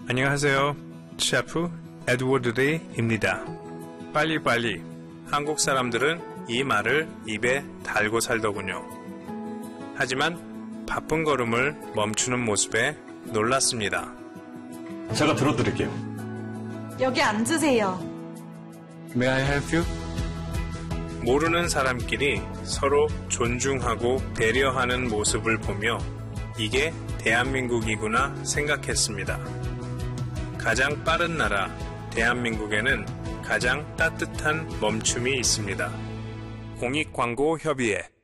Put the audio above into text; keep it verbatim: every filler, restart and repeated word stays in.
안녕하세요. 셰프 에드워드 레이입니다. 빨리빨리. 한국 사람들은 이 말을 입에 달고 살더군요. 하지만 바쁜 걸음을 멈추는 모습에 놀랐습니다. 제가 들어드릴게요. 여기 앉으세요. May I help you? 모르는 사람끼리 서로 존중하고 배려하는 모습을 보며 이게 대한민국이구나 생각했습니다. 가장 빠른 나라 대한민국에는 가장 따뜻한 멈춤이 있습니다. 공익광고 협의회